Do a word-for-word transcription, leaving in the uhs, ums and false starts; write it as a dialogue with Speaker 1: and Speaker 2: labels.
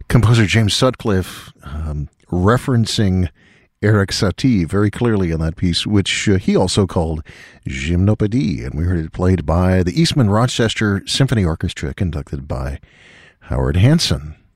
Speaker 1: Composer James Sutcliffe um, referencing Erik Satie very clearly in that piece, which uh, he also called Gymnopédie, and we heard it played by the Eastman Rochester Symphony Orchestra, conducted by Howard Hanson.